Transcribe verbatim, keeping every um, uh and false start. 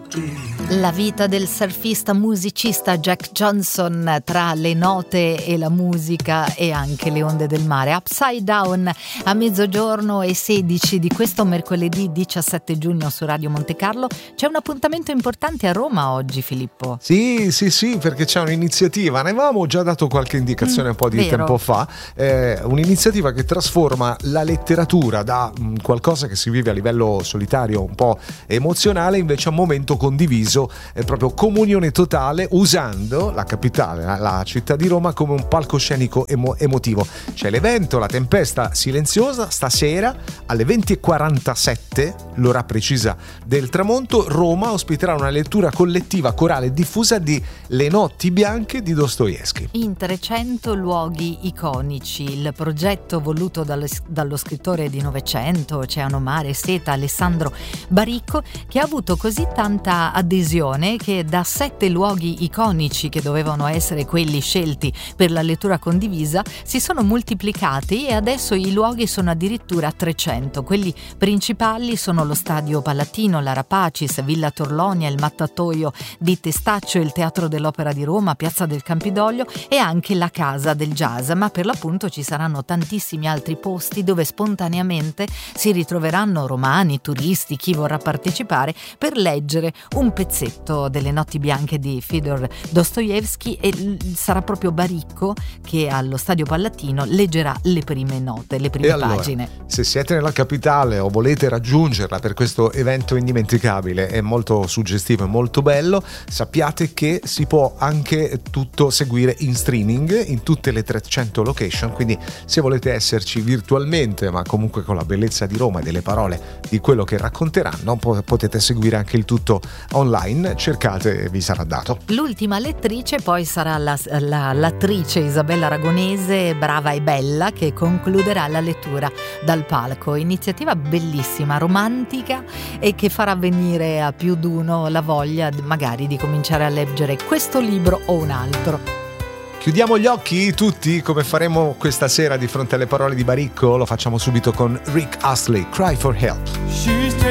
La vita del surfista musicista Jack Johnson, tra le note e la musica e anche le onde del mare. Upside Down a mezzogiorno e sedici di questo mercoledì diciassette giugno su Radio Monte Carlo. C'è un appuntamento importante a Roma oggi, Filippo. Sì, sì, sì, perché c'è un'iniziativa, ne avevamo già dato qualche indicazione mm, un po' di vero. tempo fa, eh, un'iniziativa che trasforma la letteratura da mh, qualcosa che si vive a livello solitario, un po' emozionale, invece a un momento condiviso, è proprio comunione totale, usando la capitale, la città di Roma, come un palcoscenico emo- emotivo. C'è l'evento La Tempesta Silenziosa stasera alle venti e quarantasette, l'ora precisa del tramonto. Roma ospiterà una lettura collettiva corale diffusa di Le notti bianche di Dostoevskij in trecento luoghi iconici. Il progetto voluto dallo, dallo scrittore di Novecento, Oceano, Mare, Seta, Alessandro Baricco, che ha avuto così tanta adesione che da sette luoghi iconici, che dovevano essere quelli scelti per la lettura condivisa, si sono moltiplicati e adesso i luoghi sono addirittura trecento. Quelli principali sono lo Stadio Palatino, la Rapacis, Villa Torlonia, il Mattatoio di Testaccio, il Teatro dell'Opera di Roma, Piazza del Campidoglio e anche la Casa del Jazz. Ma per l'appunto ci saranno tantissimi altri posti dove spontaneamente si ritroveranno romani, turisti, chi vorrà partecipare per leggere un pezzetto delle notti bianche di Fyodor Dostoevskij, e sarà proprio Baricco che allo Stadio Palatino leggerà le prime note, le prime e allora, pagine. Se siete nella capitale o volete raggiungerla per questo evento indimenticabile, è molto suggestivo e molto bello, sappiate che si può anche tutto seguire in streaming in tutte le trecento location, quindi se volete esserci virtualmente ma comunque con la bellezza di Roma e delle parole di quello che racconteranno, potete seguire anche il tutto online. Cercate e vi sarà dato. L'ultima lettrice poi sarà la, la, l'attrice Isabella Aragonese, brava e bella, che concluderà la lettura dal palco. Iniziativa bellissima, romantica, e che farà venire a più d'uno la voglia magari di cominciare a leggere questo libro o un altro. Chiudiamo gli occhi tutti, come faremo questa sera di fronte alle parole di Baricco. Lo facciamo subito con Rick Astley, Cry for Help.